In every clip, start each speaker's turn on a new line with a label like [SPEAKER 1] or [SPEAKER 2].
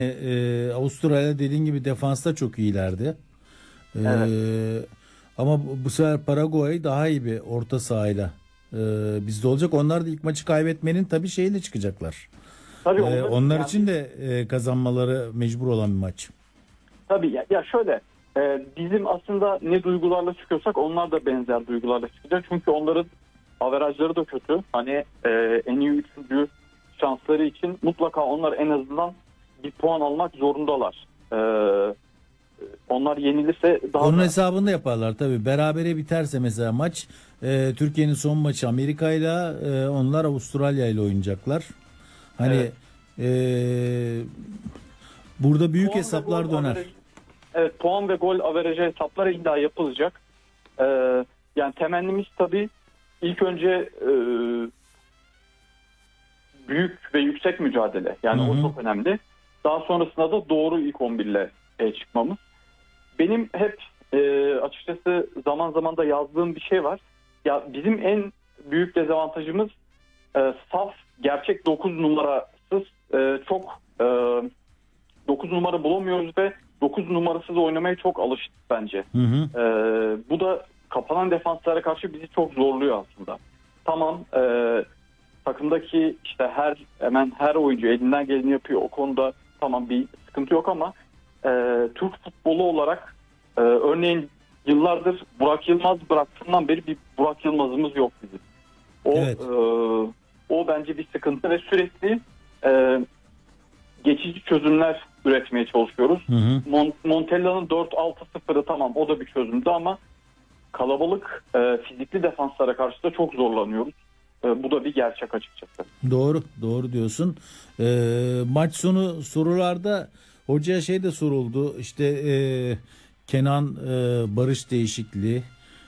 [SPEAKER 1] Avustralya dediğin gibi defansta çok iyilerdi. E,
[SPEAKER 2] Evet.
[SPEAKER 1] ama bu sefer Paraguay daha iyi bir orta sahayla bizde olacak. Onlar da ilk maçı kaybetmenin tabii şeyle çıkacaklar.
[SPEAKER 2] Tabii onların
[SPEAKER 1] Onlar
[SPEAKER 2] yani
[SPEAKER 1] için de kazanmaları mecbur olan bir maç.
[SPEAKER 2] tabii ya şöyle bizim aslında ne duygularla çıkıyorsak onlar da benzer duygularla çıkacak. Çünkü onların averajları da kötü. Hani en iyi üçüncü şansları için mutlaka onlar en azından bir puan almak zorundalar. Onlar yenilirse daha
[SPEAKER 1] Onun
[SPEAKER 2] da
[SPEAKER 1] hesabını yaparlar tabii. Berabere biterse mesela maç, Türkiye'nin son maçı Amerika ile, onlar Avustralya ile oynayacaklar. Hani
[SPEAKER 2] evet,
[SPEAKER 1] e, burada büyük
[SPEAKER 2] puan ve gol
[SPEAKER 1] hesaplar döner.
[SPEAKER 2] averajı, evet, puan ve gol averajı hesapları illa yapılacak. E, Yani temennimiz tabii ilk önce büyük ve yüksek mücadele.
[SPEAKER 1] Hı
[SPEAKER 2] Yani o
[SPEAKER 1] hı.
[SPEAKER 2] çok önemli. Daha sonrasında da doğru ilk 11 ile çıkmamız. Benim hep açıkçası zaman zaman da yazdığım bir şey var. Ya bizim en büyük dezavantajımız saf, gerçek 9 numarasız çok 9 numara bulamıyoruz ve 9 numarasız oynamaya çok alıştık bence.
[SPEAKER 1] Hı hı.
[SPEAKER 2] Bu da kapanan defanslara karşı bizi çok zorluyor aslında. Tamam, takımdaki işte hemen her oyuncu elinden geleni yapıyor. O konuda tamam, bir sıkıntı yok ama Türk futbolu olarak örneğin yıllardır Burak Yılmaz bıraktığından beri bir Burak Yılmaz'ımız yok bizim. O
[SPEAKER 1] Evet.
[SPEAKER 2] o bence bir sıkıntı ve sürekli e, geçici çözümler üretmeye çalışıyoruz.
[SPEAKER 1] Hı hı.
[SPEAKER 2] Montella'nın 4-6-0'ı tamam, o da bir çözümdü ama kalabalık fizikli defanslara karşı da çok zorlanıyoruz. Bu da bir gerçek açıkçası.
[SPEAKER 1] Doğru, doğru diyorsun. Maç sonu sorularda hocaya şey de soruldu. İşte Kenan, Barış değişikliği.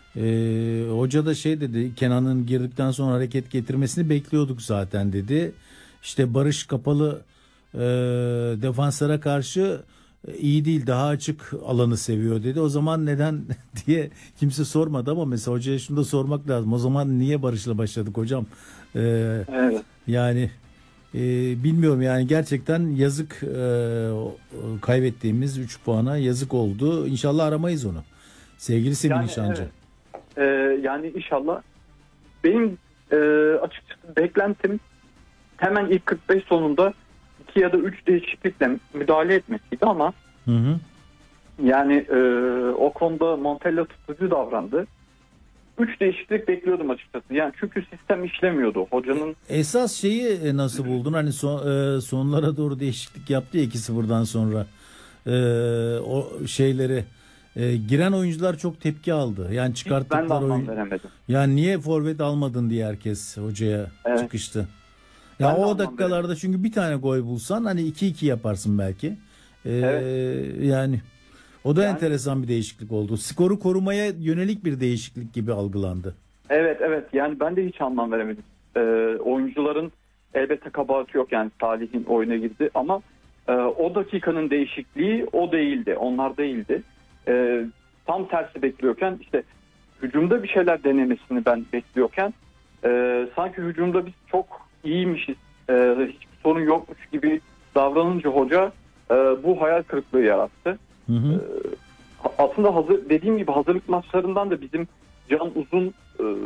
[SPEAKER 1] Hoca da şey dedi. Kenan'ın girdikten sonra hareket getirmesini bekliyorduk zaten dedi. İşte Barış kapalı defanslara karşı iyi değil, daha açık alanı seviyor dedi. O zaman neden diye kimse sormadı ama mesela hocaya şunu da sormak lazım. O zaman niye Barış'la başladık hocam?
[SPEAKER 2] Evet.
[SPEAKER 1] Yani bilmiyorum yani, gerçekten yazık, kaybettiğimiz 3 puana yazık oldu. İnşallah aramayız onu. Sevgili Semih
[SPEAKER 2] Yani
[SPEAKER 1] Nişancı.
[SPEAKER 2] evet. Yani inşallah benim açıkçası beklentim hemen ilk 45 sonunda 2 ya da 3 değişiklikle müdahale etmesiydi ama
[SPEAKER 1] Hı hı.
[SPEAKER 2] yani o konuda Montella tutucu davrandı. 3 değişiklik bekliyordum açıkçası. Yani çünkü sistem işlemiyordu. Hocanın
[SPEAKER 1] Esas şeyi nasıl buldun? Hani sonlara doğru değişiklik yaptı ya 2-0'dan sonra. E, o şeyleri, giren oyuncular çok tepki aldı. Yani
[SPEAKER 2] hiç ben de
[SPEAKER 1] çıkarttıkları
[SPEAKER 2] anlam
[SPEAKER 1] oyun.
[SPEAKER 2] veremedim.
[SPEAKER 1] Yani niye forvet almadın diye herkes hocaya
[SPEAKER 2] Evet,
[SPEAKER 1] çıkıştı. Ya
[SPEAKER 2] ben de
[SPEAKER 1] o
[SPEAKER 2] anlam veremedim.
[SPEAKER 1] dakikalarda çünkü bir tane gol bulsan hani 2-2 yaparsın belki. E,
[SPEAKER 2] Evet.
[SPEAKER 1] yani o da
[SPEAKER 2] Yani
[SPEAKER 1] enteresan bir değişiklik oldu. Skoru korumaya yönelik bir değişiklik gibi algılandı.
[SPEAKER 2] evet, evet, yani ben de hiç anlam veremedim. Oyuncuların elbette kabahati yok, yani Salih'in oyuna girdi ama o dakikanın değişikliği o değildi. Onlar değildi. Tam tersi bekliyorken işte hücumda bir şeyler denemesini ben bekliyorken sanki hücumda biz çok iyiymişiz, hiçbir sorun yokmuş gibi davranınca hoca bu hayal kırıklığı yarattı.
[SPEAKER 1] Hı hı.
[SPEAKER 2] Aslında dediğim gibi hazırlık maçlarından da bizim Can Uzun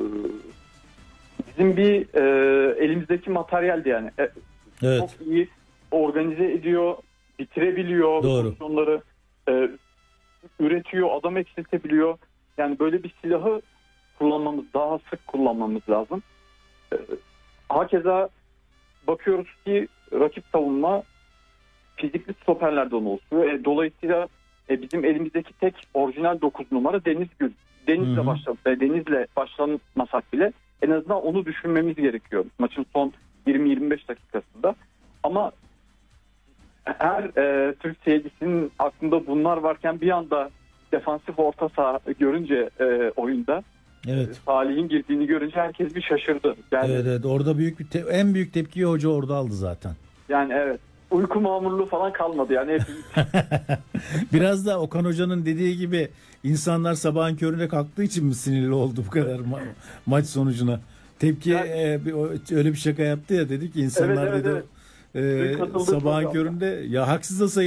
[SPEAKER 2] bizim bir elimizdeki materyaldi yani. Çok
[SPEAKER 1] Evet,
[SPEAKER 2] iyi organize ediyor, bitirebiliyor
[SPEAKER 1] doğru.
[SPEAKER 2] pozisyonları, e, üretiyor, adam eksiltebiliyor. Yani böyle bir silahı kullanmamız, daha sık kullanmamız lazım. E, Hakeza bakıyoruz ki rakip savunma fizikli stoperlerden oluşuyor. Dolayısıyla bizim elimizdeki tek orijinal 9 numara Deniz Gül.
[SPEAKER 1] Hı hı.
[SPEAKER 2] Deniz'le başlamasak bile en azından onu düşünmemiz gerekiyor maçın son 20-25 dakikasında. Ama her Türk seyircisinin aklında bunlar varken bir anda defansif orta saha görünce oyunda
[SPEAKER 1] Evet.
[SPEAKER 2] Salih'in girdiğini görünce herkes bir şaşırdı. Yani
[SPEAKER 1] Evet, evet. Orada büyük bir en büyük tepkiyi hoca orada aldı zaten.
[SPEAKER 2] evet, uyku mamurluğu falan kalmadı yani hepimiz.
[SPEAKER 1] Biraz da Okan Hoca'nın dediği gibi insanlar sabahın köründe kalktığı için mi sinirli oldu bu kadar maç sonucuna? Tepki,
[SPEAKER 2] Yani,
[SPEAKER 1] öyle bir şaka yaptı ya, dedi ki
[SPEAKER 2] evet,
[SPEAKER 1] insanlar
[SPEAKER 2] evet,
[SPEAKER 1] dedi
[SPEAKER 2] evet. Katıldığı
[SPEAKER 1] sabahın
[SPEAKER 2] programda.
[SPEAKER 1] köründe ya haksız da